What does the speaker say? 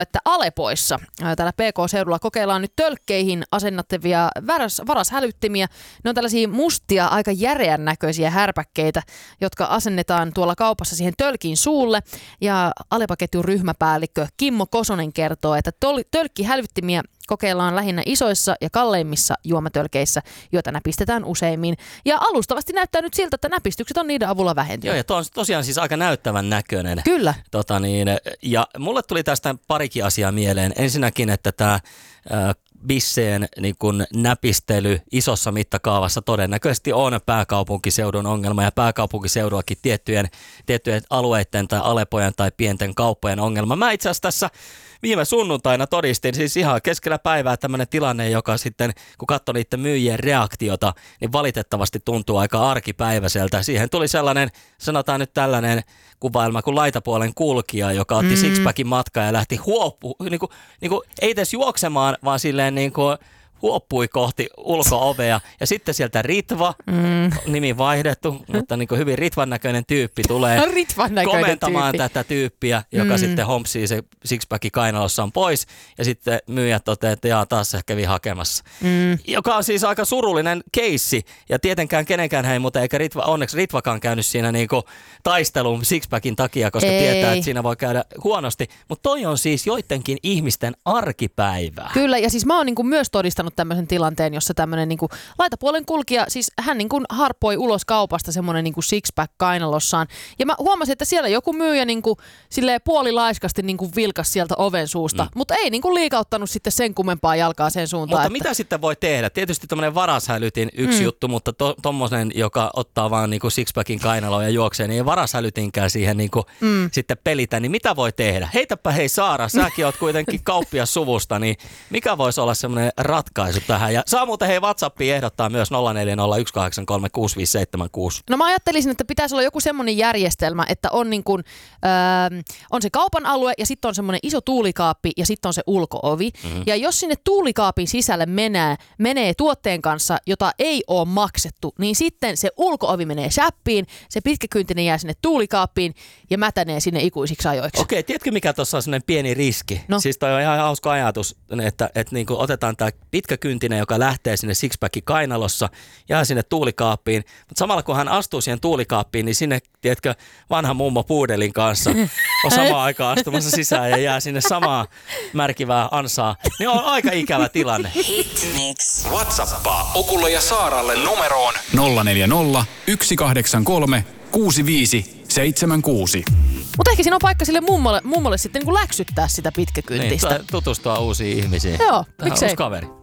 että Alepoissa täällä PK-seudulla kokeillaan nyt tölkkeihin asennattavia varashälyttimiä. Ne on tällaisia mustia, aika järeän näköisiä härpäkkeitä, jotka asennetaan tuolla kaupassa siihen tölkin suulle. Ja Alepa-ketjun ryhmäpäällikkö Kimmo Kosonen kertoo, että tölkkihälyttimiä kokeillaan lähinnä isoissa ja kalleimmissa juomatölkeissä, joita näpistetään useimmin. Ja alustavasti näyttää nyt siltä, että näpistykset on niiden avulla vähentynyt. Joo, ja tuo on tosiaan siis aika näyttävän näköinen. Kyllä. Ja mulle tuli tästä parikin asiaa mieleen. Ensinnäkin, että tämä bisseen niin kun näpistely isossa mittakaavassa todennäköisesti on pääkaupunkiseudun ongelma ja pääkaupunkiseuduakin tiettyjen alueiden tai Alepojen tai pienten kauppojen ongelma. Mä itse asiassa tässä viime sunnuntaina todistin siis ihan keskellä päivää tämmöinen tilanne, joka sitten, kun katsoi niiden myyjien reaktiota, niin valitettavasti tuntuu aika arkipäiväiseltä. Siihen tuli sellainen, sanotaan nyt tällainen kuvailma kuin laitapuolen kulkija, joka otti sixpackin matkaa ja lähti ei edes juoksemaan, vaan silleen huoppui kohti ulko-ovea ja sitten sieltä Ritva, nimi vaihdettu, mutta hyvin Ritvan näköinen tyyppi tulee komentamaan tätä tyyppiä, joka sitten hompsii se sixpackin kainalossaan pois ja sitten myyjä toteaa, että taas se kävi hakemassa. Joka on siis aika surullinen keissi ja tietenkään kenenkään ei muuten, eikä onneksi Ritvakaan käynyt siinä taistelun sixpackin takia, koska tietää, että siinä voi käydä huonosti, mutta toi on siis joidenkin ihmisten arkipäivää. Kyllä, ja siis mä oon myös todistanut tämmöisen tilanteen, jossa tämmöinen laitapuolen kulkija, siis hän harpoi ulos kaupasta semmoinen sixpack kainalossaan. Ja mä huomasin, että siellä joku myyjä silleen puolilaiskasti vilkas sieltä oven suusta, mutta ei liikauttanut sitten sen kummempaa jalkaa sen suuntaan. Mutta mitä sitten voi tehdä? Tietysti tämmöinen varashälytin yksi juttu, mutta tommonen, joka ottaa vaan sixpackin kainaloon ja juoksee, niin ei varashälytinkään siihen sitten pelitä, niin mitä voi tehdä? Heitäpä hei Saara, säkin oot kuitenkin kauppias suvusta, niin mikä voisi olla semmoinen ratkaisu tähän? Ja saa muuten WhatsAppiin ehdottaa myös 0401836576. No mä ajattelisin, että pitäisi olla joku semmoinen järjestelmä, että on, on se kaupan alue ja sitten on semmoinen iso tuulikaappi ja sitten on se ulko-ovi. Ja jos sinne tuulikaapin sisälle menee tuotteen kanssa, jota ei ole maksettu, niin sitten se ulko-ovi menee säppiin, se pitkäkyntinen jää sinne tuulikaappiin ja mätänee sinne ikuisiksi ajoiksi. Okei, tiedätkö mikä tuossa on semmoinen pieni riski? No. Siis toi on ihan hauska ajatus, että otetaan tämä pitkäkyntinen, joka lähtee sinne sixpackin kainalossa, jää sinne tuulikaappiin, mutta samalla kun hän astuu siihen tuulikaappiin, niin sinne, tiedätkö, vanha mummo puudelin kanssa on samaan aikaan astumassa sisään ja jää sinne samaa märkivää ansaa, niin on aika ikävä tilanne. Hitmix. WhatsAppaa Okulle ja Saaralle numeroon 040 183 6576. Mutta ehkä siinä on paikka sille mummolle sitten läksyttää sitä pitkäkyntistä. Niin, tutustua uusiin ihmisiin. Joo, miksei. Uusi kaveri.